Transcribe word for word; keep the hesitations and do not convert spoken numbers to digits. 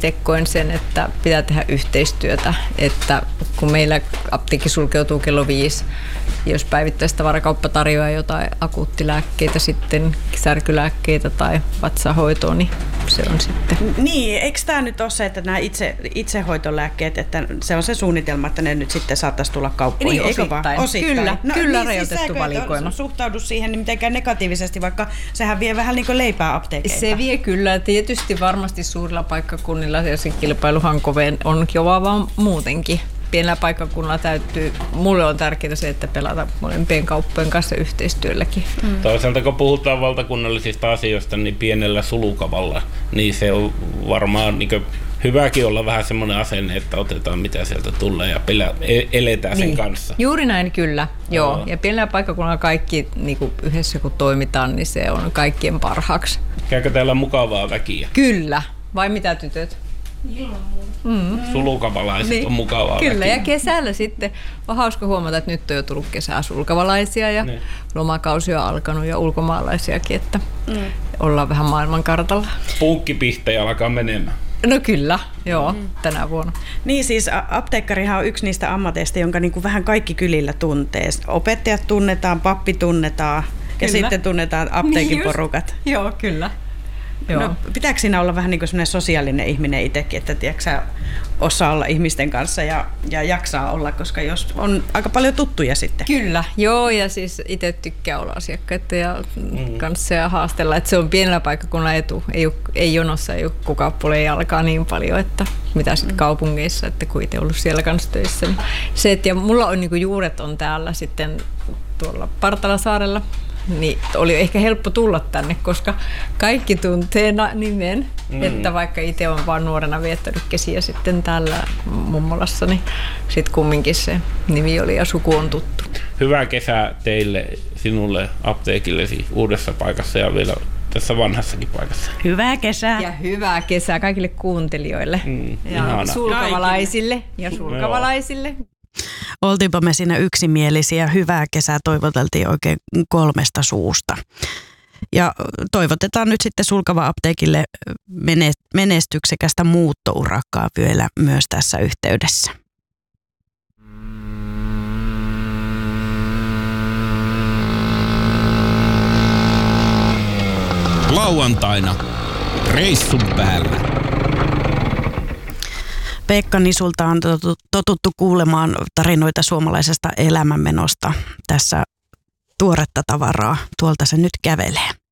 itse koen sen, että pitää tehdä yhteistyötä, että kun meillä apteekki sulkeutuu kello viisi, jos päivittäistavarakauppa tarjoaa jotain akuuttilääkkeitä, sitten särkylääkkeitä tai vatsahoitoa, niin se on sitten. Niin, eikö tämä nyt ole se, että nämä itse, itsehoitolääkkeet, että se on se suunnitelma, että ne nyt sitten saattaisi tulla kauppoihin, niin, eikö osittain. vaan? Osittain. Kyllä, no, kyllä niin, rajoitettu siis valikoima. Suhtaudu siihen niin mitenkään negatiivisesti, vaikka sehän vie vähän niin kuin leipää apteekeilta. Se vie kyllä. Tietysti varmasti suurilla paikkakunnilla ja se kilpailuhan koveen on kovaa vaan muutenkin. Pienellä paikkakunnalla täytyy, mulle on tärkeää se, että pelata molempien kauppojen kanssa yhteistyölläkin. Mm. Toisaalta kun puhutaan valtakunnallisista asioista, niin pienellä sulukavalla, niin se on varmaan niin hyväkin olla vähän semmoinen asenne, että otetaan mitä sieltä tulee ja pelä, eletään sen niin. kanssa. Juuri näin, kyllä. Joo. Joo. Ja pienellä paikkakunnalla kaikki niin kuin yhdessä kun toimitaan, niin se on kaikkien parhaaksi. Käykö täällä mukavaa väkiä? Kyllä. Vai mitä tytöt? Ilman muuta. Mm. Sulukavalaiset niin. on mukavaa Kyllä, väkiä. ja kesällä sitten on hauska huomata, että nyt on jo tullut kesää sulkavalaisia ja niin. lomakausi on alkanut ja ulkomaalaisiakin, että mm. ollaan vähän maailmankartalla. Punkkipihtejä alkaa menemään. No kyllä, joo, mm. tänä vuonna. Niin siis apteekkarihan on yksi niistä ammateista, jonka niin kuin vähän kaikki kylillä tuntee. Opettajat tunnetaan, pappi tunnetaan ja kyllä. sitten tunnetaan apteekin niin porukat. Joo, kyllä. Joo. No, pitääkö siinä olla vähän niin kuin semmoinen sosiaalinen ihminen itsekin, että tiedätkö, osaa olla ihmisten kanssa ja, ja jaksaa olla, koska jos on aika paljon tuttuja sitten. Kyllä, joo, ja siis itse tykkää olla asiakkaiden ja mm. kanssa ja haastella, että se on pienellä paikkakunnalla etu. Ei, ole, ei jonossa, ei ole kukaan puoleen jalkaa niin paljon, että mitä sitten mm. kaupungeissa, että kun itse ollut siellä kanssa töissä. Niin se, että ja mulla on niin kuin juuret on täällä sitten tuolla Partalasaarella. Niin oli ehkä helppo tulla tänne, koska kaikki tuntee nimen, mm. että vaikka itse olen vaan nuorena viettänyt kesiä sitten täällä mummolassa, niin sitten kumminkin se nimi oli ja suku on tuttu. Hyvää kesää teille, sinulle, apteekillesi uudessa paikassa ja vielä tässä vanhassakin paikassa. Hyvää kesää. Ja hyvää kesää kaikille kuuntelijoille mm, ja ihana. sulkavalaisille ja sulkavalaisille. Oltiinpa me siinä yksimielisiä. Hyvää kesää toivoteltiin oikein kolmesta suusta. Ja toivotetaan nyt sitten Sulkava apteekille menestyksekästä muuttourakkaa vielä myös tässä yhteydessä. Lauantaina reissun päällä. Pekka Nisulta on totuttu kuulemaan tarinoita suomalaisesta elämänmenosta. Tässä tuoretta tavaraa. Tuolta se nyt kävelee.